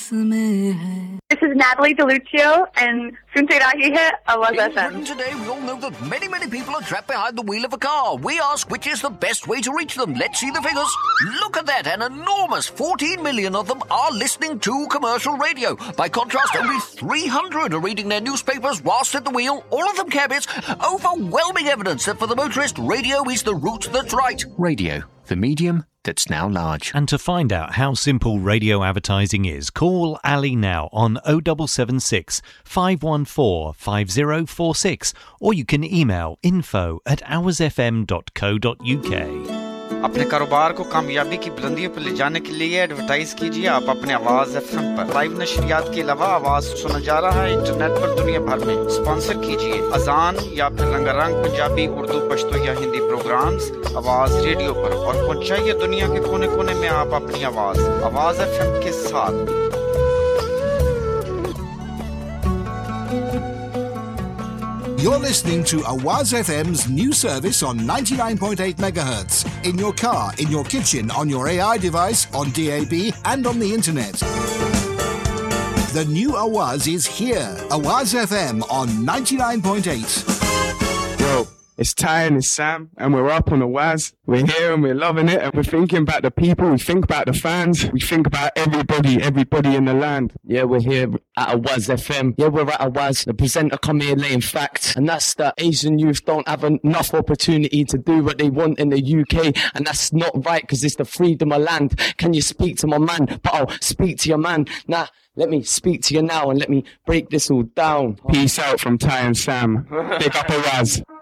This is Natalie DeLuccio and Sunte Rahi hai Awaz FM. Today we all know that many people are trapped behind the wheel of a car. We ask which is the best way to reach them. Let's see the figures. Look at that, an enormous 14 million of them are listening to commercial radio. By contrast, only 300 are reading their newspapers whilst at the wheel. All of them cabbies. Overwhelming evidence that for the motorist, radio is the route that's right. Radio, the medium that's now large. And to find out how simple radio advertising is, call Ali now on 0776 514 5046 or you can email info@hoursfm.co.uk. अपने कारोबार को कामयाबी की बुलंदियों पर ले जाने के लिए एडवर्टाइज कीजिए आप अपने आवाज एफएम पर लाइव नशरियात के अलावा आवाज सुना जा रहा है इंटरनेट पर दुनिया भर में स्पॉन्सर कीजिए अजान या फिर रंगारंग पंजाबी उर्दू पश्तो या हिंदी प्रोग्राम्स आवाज रेडियो पर और पहुंचाइए दुनिया के कोने-कोने में आप अपनी आवाज एफएम के साथ You're listening to Awaz FM's new service on 99.8 MHz. In your car, in your kitchen, on your AI device, on DAB and on the internet. The new Awaz is here. Awaz FM on 99.8. Yo, it's Ty and it's Sam, and we're up on Awaz. We're here and we're loving it, and we're thinking about the people, we think about the fans, we think about everybody in the land. Yeah, we're here at Awaz FM. Yeah, we're at Awaz. The presenter come here laying facts, and that's that Asian youth don't have enough opportunity to do what they want in the UK, and that's not right, because it's the freedom of land. Can you speak to my man? But I'll speak to your man. Nah, let me speak to you now, and let me break this all down. Peace out from Ty and Sam. Big up Awaz.